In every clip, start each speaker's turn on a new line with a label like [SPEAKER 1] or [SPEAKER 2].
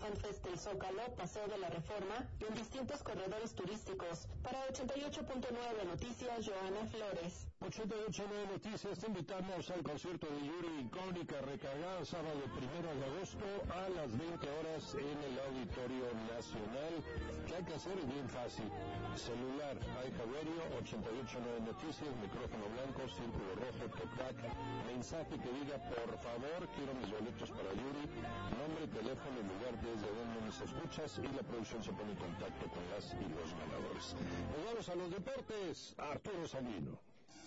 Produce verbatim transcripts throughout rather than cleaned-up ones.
[SPEAKER 1] FanFest del Zócalo, Paseo de la Reforma y en distintos corredores turísticos. Para ochenta y ocho punto nueve Noticias, Joana Flores.
[SPEAKER 2] ochenta y ocho punto nueve Noticias, te invitamos al concierto de Yuri Icónica, recargada sábado primero de agosto a las veinte horas en el Auditorio Nacional. ¿Qué hay que hacer? Es bien fácil. Celular, iHaverio, ochenta y ocho punto nueve Noticias, micrófono blanco, círculo rojo, toc-tac, mensaje que diga, por favor, quiero mis boletos para Yuri, nombre, teléfono, lugar desde donde nos escuchas, y la producción se pone en contacto con las y los ganadores. Nos vamos a los deportes. Arturo Sandino.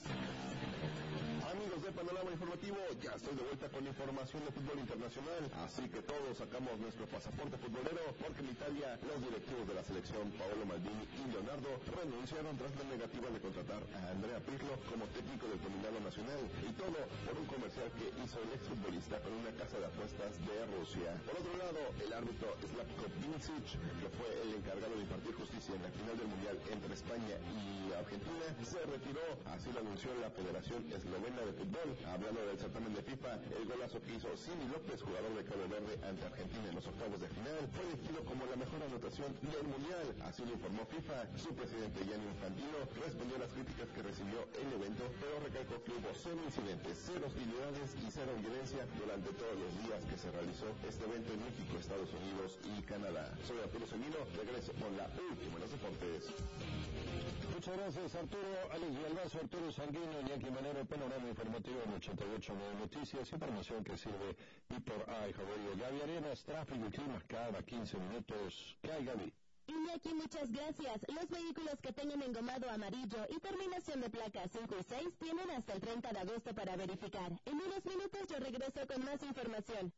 [SPEAKER 3] Amigos de Panorama Informativo, ya estoy de vuelta con información de fútbol internacional, así que todos sacamos nuestro pasaporte futbolero, porque en Italia los directivos de la selección, Paolo Maldini y Leonardo, renunciaron tras la negativa de contratar a Andrea Pirlo como técnico del combinado nacional, y todo por un comercial que hizo el exfutbolista con una casa de apuestas de Rusia. Por otro lado, el árbitro Slavko Vincic, que fue el encargado de impartir justicia en la final del Mundial entre España y Argentina, se retiró, así lo anunció la Federación Eslovena de Fútbol. Hablando del certamen de FIFA, el golazo que hizo Simi López, jugador de Cabo Verde ante Argentina en los octavos de final, fue elegido como la mejor anotación del Mundial, así lo informó FIFA. Su presidente Gianni Infantino respondió a las críticas que recibió el evento, pero recalcó que hubo cero incidentes, cero hostilidades y cero violencia durante todos los días que se realizó este evento en México, Estados Unidos y Canadá. Soy Arturo Semino, regreso con la última en los deportes.
[SPEAKER 2] Muchas gracias, Arturo. Alex Villalbazo, Arturo Sanguino, Iñaki Manero, Panorama Informativo en ochenta y ocho punto nueve Noticias, información que sirve y por iHaverio. Gaby Arenas, tráfico y clima cada quince minutos. ¿Qué hay, Gaby?
[SPEAKER 4] Iñaki, muchas gracias. Los vehículos que tengan engomado amarillo y terminación de placa cinco y seis tienen hasta el treinta de agosto para verificar. En unos minutos yo regreso con más información.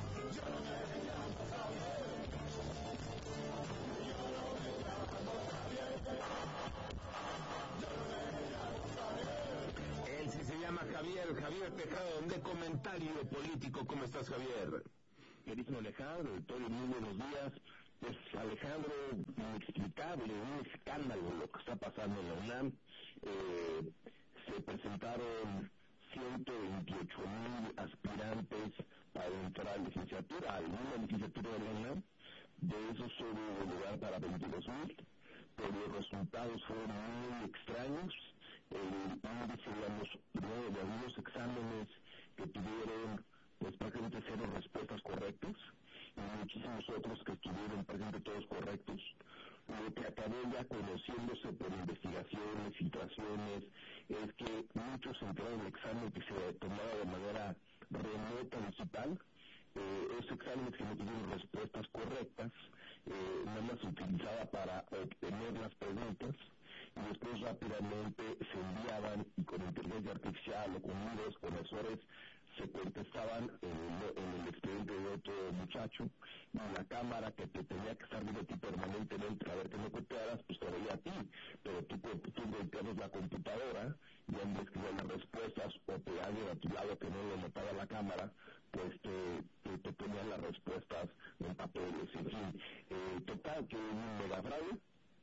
[SPEAKER 5] Él sí se llama Javier, Javier Tejado, de Comentario Político. ¿Cómo estás, Javier?
[SPEAKER 6] Querido Alejandro, Victoria, muy buenos días. Pues, Alejandro, inexplicable, un escándalo lo que está pasando en la UNAM. Eh, se presentaron ciento veintiocho mil aspirantes para entrar a licenciatura, alguna licenciatura de la UNAM. De esos solo hubo lugar para veintidós mil, pero los resultados fueron muy extraños. El índice, digamos, de algunos exámenes que tuvieron, pues prácticamente cero respuestas correctas, y muchísimos otros que estuvieron prácticamente todos correctos. Lo que acabó ya conociéndose por investigaciones, filtraciones, es que muchos entraron en el examen que se tomaba de manera remota digital. Eh, esos exámenes que no tuvieron respuestas correctas, eh, nada más se utilizaba para obtener las preguntas, y después rápidamente se enviaban, y con inteligencia artificial o con libros, profesores, se contestaban en el, en el expediente de otro muchacho, y la cámara que te tenía que estar viendo a ti permanentemente para ver que no copiaras, pues te veía a ti, pero tú, tú volteabas la computadora y en vez que las respuestas, o te alguien a tu lado que no lo notaba la cámara, pues te, te, te ponían las respuestas en papeles, en fin. Eh, total, que un mega fraude.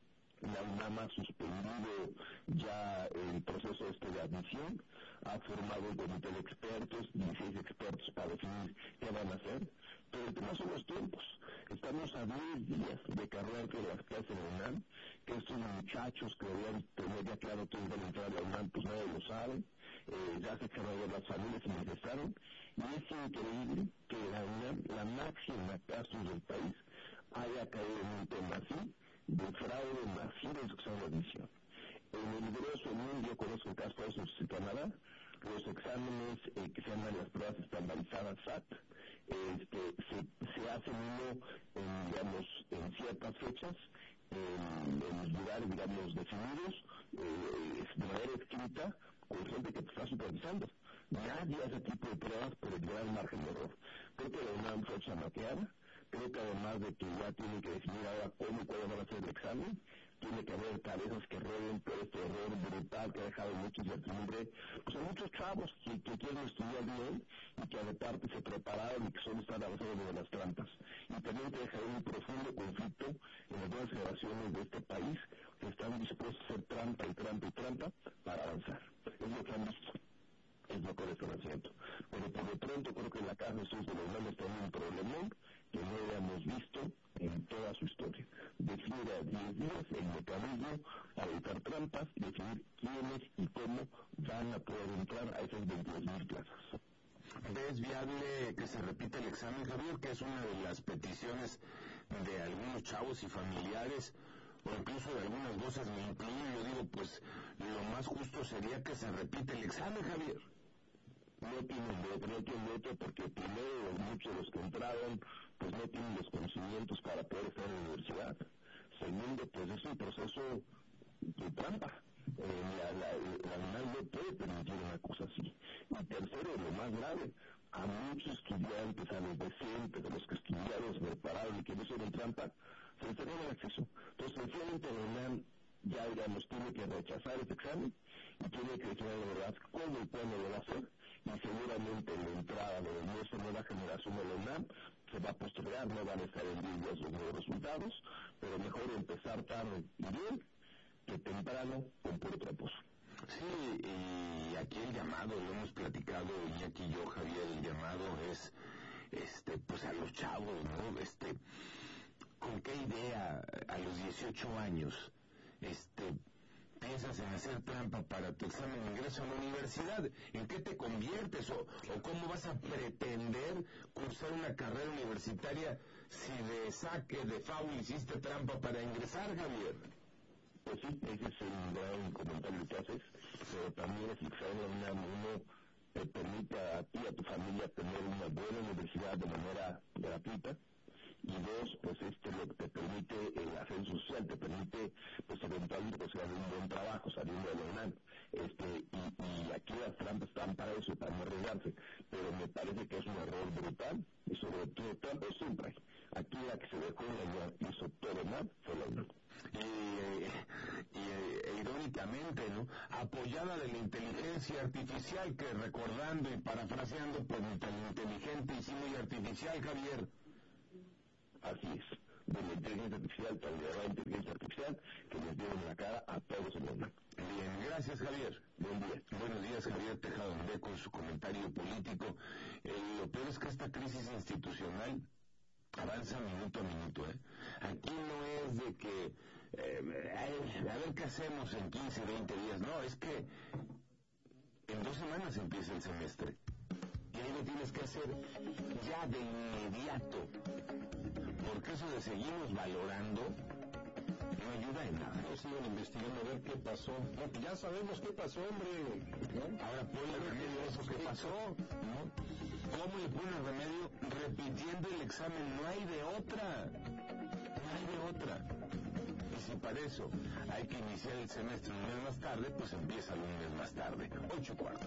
[SPEAKER 6] La UNAM ha suspendido ya el proceso este de admisión, ha formado un comité de expertos, dieciséis expertos para definir qué van a hacer, pero el tema son los tiempos. Estamos a diez días de que arranque las clases en la UNAM, que estos muchachos que debían tener ya claro que iban a entrar a la UNAM, pues nadie lo sabe, eh, ya se cerraron las familias y manifestaron, y es increíble que la UNAM, la máxima casos del país, haya caído en un tema así, de fraude masivo en su examen de admisión. En el grueso mundo, yo conozco el caso de Estados Unidos y Canadá, los exámenes eh, que se llaman las pruebas estandarizadas S A T, este, se, se hacen uno en, digamos, en ciertas fechas, en, en los lugares, digamos, definidos, eh, de manera escrita, con gente que te está supervisando. Nadie hace ese tipo de pruebas por el gran margen de error. Creo que la UNAM fue chamaqueada. Creo que además de que ya tiene que definir ahora cómo y cuándo van a hacer el examen, tiene que haber cabezas que rueden por este error brutal que ha dejado mucha incertidumbre. Pues hay muchos chavos que, que quieren estudiar bien y que aparte se prepararon y que solo están avanzando de las trampas. Y también te deja un profundo conflicto en las nuevas generaciones de este país que están dispuestos a hacer trampa y trampa y trampa para avanzar. Es lo que han visto. Es lo que le están haciendo. Pero por lo pronto creo que en la casa de estudios de la UNAM está en un problemón que no habíamos visto dura diez días el mecanismo para evitar trampas y definir quiénes y cómo van a poder entrar a esas veintidós mil plazas.
[SPEAKER 5] ¿Es viable que se repita el examen, Javier? Que es una de las peticiones de algunos chavos y familiares, o incluso de algunas voces, me incluyo. Yo digo, pues lo más justo sería que se repita el examen, Javier.
[SPEAKER 6] No tienen de otro, no tienen de otro, porque primero muchos de los que entraron pues no tienen los conocimientos para poder estar en la universidad. Segundo, pues es un proceso de trampa. Eh, la, la, la UNAM no puede permitir una cosa así. Y tercero, lo más grave, a muchos estudiantes, a los decentes, a los que estudiaron, se prepararon y que no hicieron trampa, se les cerró el acceso. Entonces, sencillamente la UNAM ya, digamos, tiene que rechazar ese examen y tiene que decir la verdad cómo y cuándo lo va a hacer, y seguramente la entrada de nuestra nueva generación de la UNAM se va a postergar, no van a estar en días los nuevos resultados, pero mejor empezar tarde y bien que temprano con puro tramposo.
[SPEAKER 5] Sí, y aquí el llamado, lo hemos platicado Iñaki y yo, Javier, el llamado es, este, pues a los chavos, ¿no? Este, ¿con qué idea a los dieciocho años, este, piensas en hacer trampa para tu examen de ingreso a la universidad? ¿En qué te conviertes? ¿O, o cómo vas a pretender cursar una carrera universitaria si de saque, de F A U hiciste trampa para ingresar, Javier?
[SPEAKER 6] Pues sí, ese es un gran comentario que haces, pero también el examen de la UNAM uno te permite a ti y a tu familia tener una buena universidad de manera gratuita, y dos, pues este lo que te permite el ascenso social, te permite pues eventualmente pues hacer un buen trabajo saliendo de la UNAM, este, y, y aquí las trampas están para eso, para no arriesgarse, pero me parece que es un error brutal, y sobre todo trampas siempre hay. Aquí la que se dejó en la UNAM hizo todo mal fue la UNAM.
[SPEAKER 5] Y, y e, irónicamente, ¿no?, apoyada de la inteligencia artificial, que recordando y parafraseando, pues tan inteligente y sí muy artificial, Javier.
[SPEAKER 6] Así es, de la inteligencia artificial, tan de la inteligencia artificial, que les dieron la cara a todos en la UNAM.
[SPEAKER 5] Bien, gracias, Javier.
[SPEAKER 6] Buen día.
[SPEAKER 5] Buenos días, Javier Tejada Ondé, con su comentario político. Eh, lo peor es que esta crisis institucional avanza minuto a minuto, ¿eh? Aquí no es de que, eh, a ver qué hacemos en quince, veinte días, no, es que en dos semanas empieza el semestre. Y ahí lo tienes que hacer ya de inmediato. Porque eso de seguimos valorando no ayuda en nada.
[SPEAKER 2] No sigan investigando a ver qué pasó. No, ya sabemos qué pasó, hombre, ¿no?
[SPEAKER 5] Ahora ponle remedio a eso que pasó, ¿no? ¿Cómo le pones remedio? Repitiendo el examen, no hay de otra. No hay de otra. Y si para eso hay que iniciar el semestre un mes más tarde, pues empieza un mes más tarde. Ocho cuartos.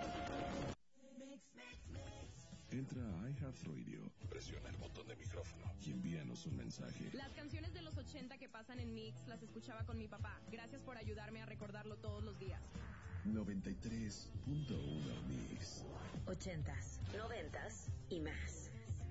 [SPEAKER 7] Entra a iHeartRadio, presiona el botón de micrófono y envíanos un mensaje.
[SPEAKER 8] Las canciones de los ochenta que pasan en Mix las escuchaba con mi papá. Gracias por ayudarme a recordarlo todos los días.
[SPEAKER 7] noventa y tres punto uno Mix.
[SPEAKER 9] Ochentas, noventas y más.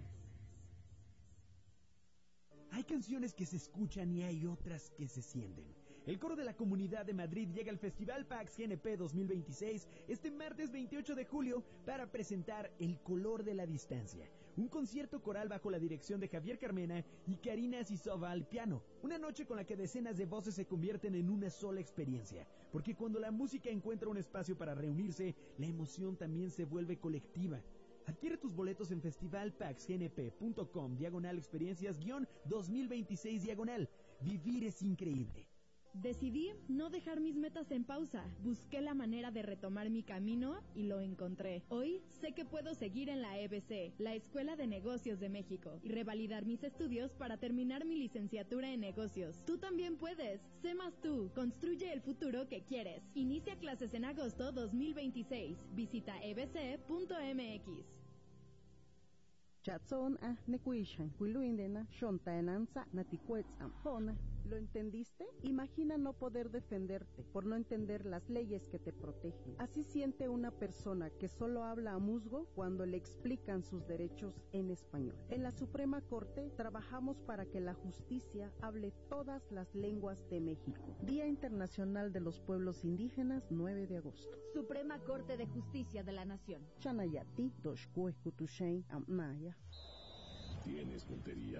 [SPEAKER 10] Hay canciones que se escuchan y hay otras que se sienten. El coro de la Comunidad de Madrid llega al Festival PAX G N P dos mil veintiséis este martes veintiocho de julio para presentar El Color de la Distancia, un concierto coral bajo la dirección de Javier Carmena y Karina Sisova al piano, una noche con la que decenas de voces se convierten en una sola experiencia, porque cuando la música encuentra un espacio para reunirse, la emoción también se vuelve colectiva. Adquiere tus boletos en festivalpaxgnp.com diagonal experiencias guión dos mil veintiséis diagonal. Vivir es increíble.
[SPEAKER 11] Decidí no dejar mis metas en pausa. Busqué la manera de retomar mi camino y lo encontré. Hoy sé que puedo seguir en la E B C, la Escuela de Negocios de México, y revalidar mis estudios para terminar mi licenciatura en negocios. Tú también puedes. Sé más tú. Construye el futuro que quieres. Inicia clases en agosto dos mil veintiséis. Visita e b c punto m x.
[SPEAKER 12] Chatson a nekuishan kuiluindena shontaenanza natikuetzam hona. ¿Lo entendiste? Imagina no poder defenderte por no entender las leyes que te protegen. Así siente una persona que solo habla a musgo cuando le explican sus derechos en español. En la Suprema Corte trabajamos para que la justicia hable todas las lenguas de México. Día Internacional de los Pueblos Indígenas, nueve de agosto.
[SPEAKER 13] Suprema Corte de Justicia de la Nación.
[SPEAKER 12] Chanayati, Doshkue Kutushain Amnaya.
[SPEAKER 7] ¿Tienes puntería?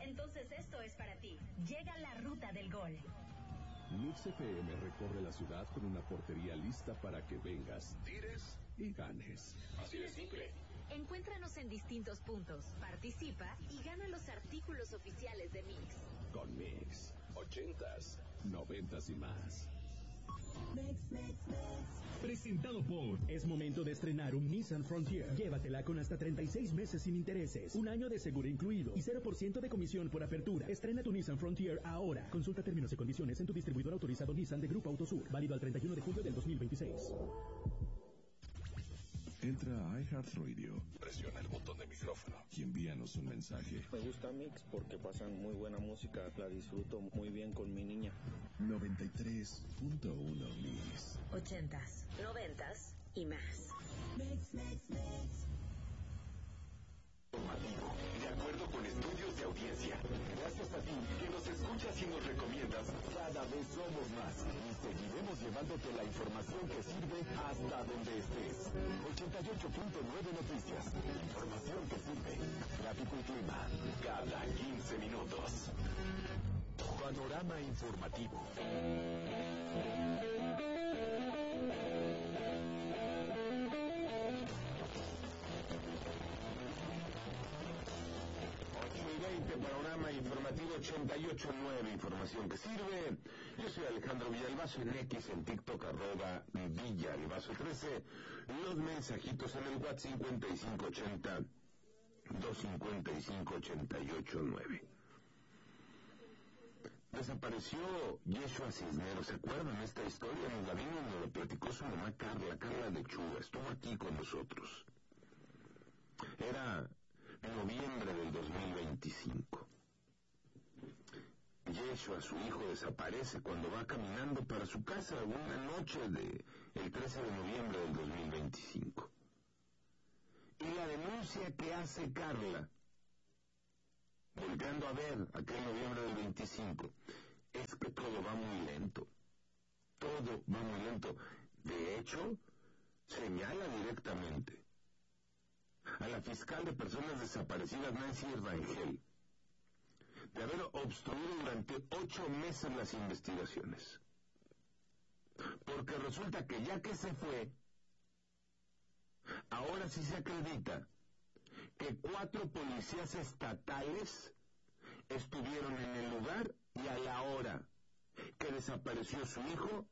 [SPEAKER 9] Entonces esto es para ti. Llega la ruta del gol.
[SPEAKER 7] Mix F M recorre la ciudad con una portería lista para que vengas, tires y ganes. Así de simple.
[SPEAKER 9] Encuéntranos en distintos puntos, participa y gana los artículos oficiales de Mix.
[SPEAKER 7] Con Mix, ochentas, noventas y más.
[SPEAKER 10] Mix, mix, mix. Presentado por... Es momento de estrenar un Nissan Frontier. Llévatela con hasta treinta y seis meses sin intereses, un año de seguro incluido y cero por ciento de comisión por apertura. Estrena tu Nissan Frontier ahora. Consulta términos y condiciones en tu distribuidor autorizado Nissan de Grupo Autosur. Válido al treinta y uno de julio del dos mil veintiséis.
[SPEAKER 7] Entra a iHeartRadio, presiona el botón de micrófono y envíanos un mensaje.
[SPEAKER 14] Me gusta Mix porque pasan muy buena música, la disfruto muy bien con mi niña.
[SPEAKER 7] noventa y tres punto uno Mix.
[SPEAKER 9] Ochentas, noventas y más.
[SPEAKER 1] Mix, mix, mix.
[SPEAKER 15] De acuerdo con estudios de audiencia, gracias a ti que nos escuchas y nos recomiendas, cada vez somos más y seguiremos llevándote la información que sirve hasta donde estés. ochenta y ocho punto nueve Noticias, información que sirve. Tráfico y clima, cada quince minutos. Panorama informativo.
[SPEAKER 5] Panorama informativo ochenta y ocho punto nueve, información que sirve. Yo soy Alejandro Villalbazo, en X, en TikTok, arroba Villalbazo trece. Los mensajitos en el WhatsApp cincuenta y cinco ochenta, doscientos cincuenta y cinco, ochenta y ocho nueve. Desapareció Yeshua Cisneros, ¿se acuerdan de esta historia? Nos la vino, nos la platicó su mamá Carla, Carla Lechuga, estuvo aquí con nosotros. Era noviembre del dos mil veinticinco. Yeshua, su hijo, desaparece cuando va caminando para su casa una noche de el trece de noviembre del dos mil veinticinco. Y la denuncia que hace Carla, volviendo a ver aquel noviembre del veinticinco, es que todo va muy lento. Todo va muy lento. De hecho, señala directamente a la fiscal de personas desaparecidas, Nancy Rangel, de haber obstruido durante ocho meses las investigaciones. Porque resulta que ya que se fue, ahora sí se acredita que cuatro policías estatales estuvieron en el lugar y a la hora que desapareció su hijo